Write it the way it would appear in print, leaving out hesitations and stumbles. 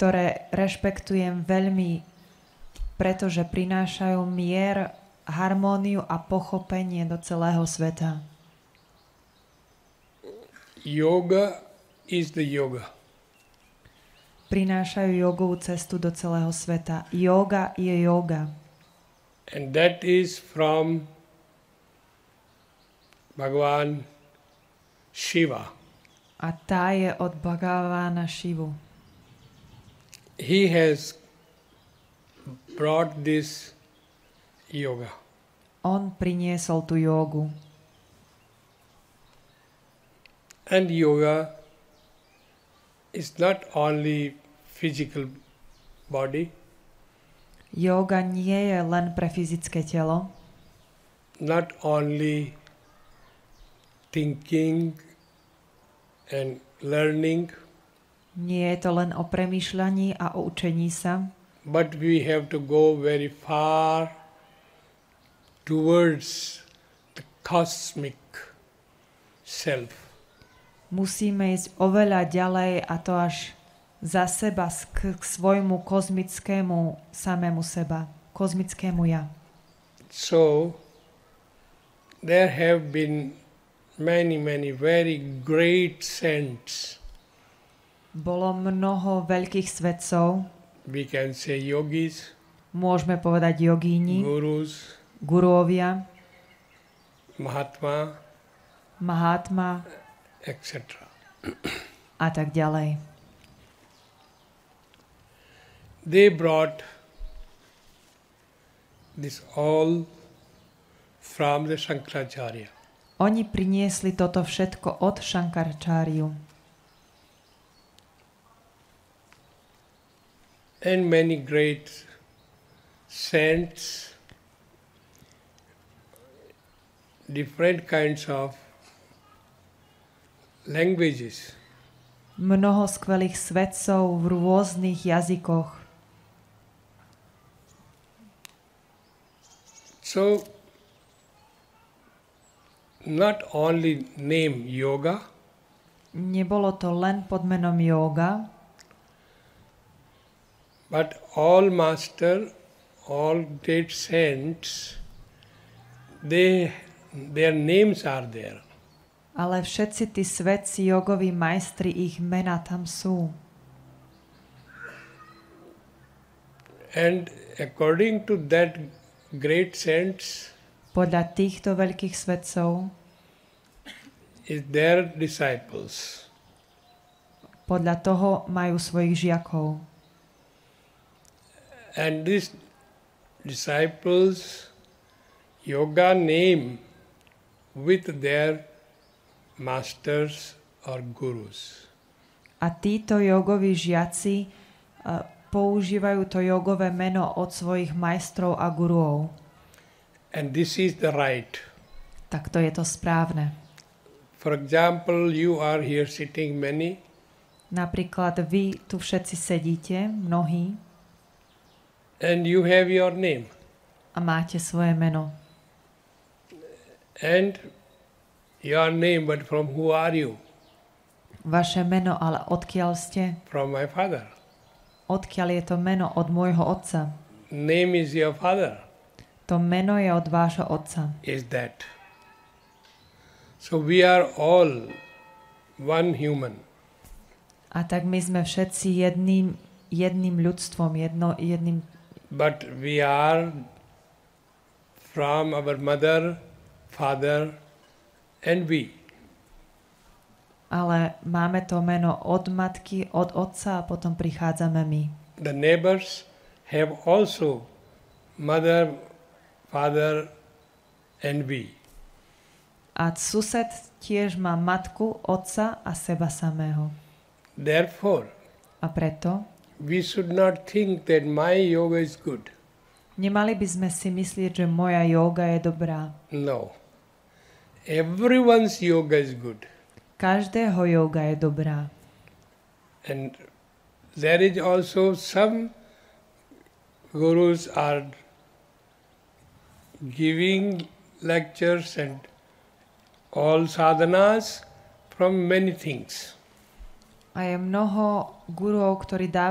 ktoré rešpektujem veľmi, pretože prinášajú mier, harmóniu a pochopenie do celého sveta. Yoga is the yoga. Prinášajú jogovú cestu do celého sveta. Yoga je yoga. And that is from Bhagavan Shiva. A tá je od Bhagavana Shivu. He has brought this yoga. On priniesol tú jogu. And yoga is not only physical body, Yoga nie je len pre fyzické telo, not only thinking and learning, nie je to len o premýšľaní a o učení sa, but we have to go very far towards the cosmic self. musíme ísť oveľa ďalej a to až za seba k svojmu kozmickému samému seba, kozmickému ja. So there have been many very great saints. Bolo mnoho veľkých svetcov, We can say yogis, môžeme povedať jogíni, gurus, guruovia, Mahatma, Mahatma etc. a tak ďalej. They brought this all from the Shankaracharya. Oni priniesli toto všetko od Šankarčáriu. And many great saints, different kinds of languages. Mnoho skvelých svetcov v rôznych jazykoch. So, not only name yoga, Nebolo to len pod menom yoga, but all master, all great saints, their names are there. ale všetci tí svetci, jogoví majstri, ich mená tam sú. And according to that great saints Podľa týchto veľkých svetcov, is their disciples. podľa toho majú svojich žiakov. And these disciples yoga name with their masters or gurus. A títo jogoví žiaci používajú to jogové meno od svojich majstrov a guruov. And this is the right. Tak to je to správne. For example, you are here sitting many, Napríklad vy tu všetci sedíte, mnohí, and you have your name. a máte svoje meno. And your name, but from who are you? Vaše meno, ale odkiaľ ste? From my father. Odkiaľ je to meno? Od môjho otca. Name is your father. To meno je od vášho otca. Is that. So we are all one human. A tak my sme všetci jedným ľudstvom, jedným. But we are from our mother, father, and we. Ale máme to meno od matky, od otca a potom prichádzame my. The neighbors have also mother, father, and we. A sused tiež má matku, otca a seba samého. Therefore, A preto we should not think that my yoga is good. nemali by sme si myslieť, že moja yoga je dobrá. No. Everyone's yoga is good. Každého yoga je dobrá. And there is also some gurus are giving lectures and all sadhanas from many things. A je mnoho guruov, ktorí dávajú